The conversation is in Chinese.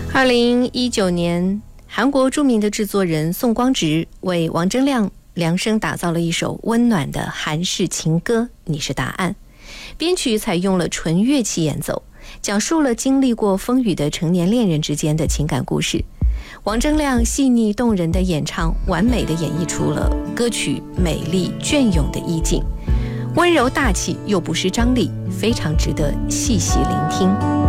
2019年，韩国著名的制作人宋光植为王铮亮量身打造了一首温暖的韩式情歌《你是答案》，编曲采用了纯乐器演奏，讲述了经历过风雨的成年恋人之间的情感故事。王铮亮细腻动人的演唱，完美地演绎出了歌曲美丽隽永的意境，温柔大气又不失张力，非常值得细细聆听。